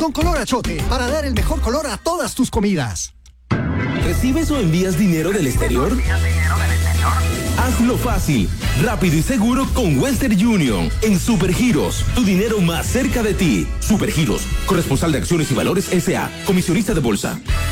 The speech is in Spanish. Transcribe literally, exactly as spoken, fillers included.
con color achote para dar el mejor color a todas tus comidas. ¿Recibes o envías dinero del exterior? Hazlo fácil, rápido y seguro con Western Union en Supergiros, tu dinero más cerca de ti. Supergiros, corresponsal de acciones y valores S A, comisionista de bolsa.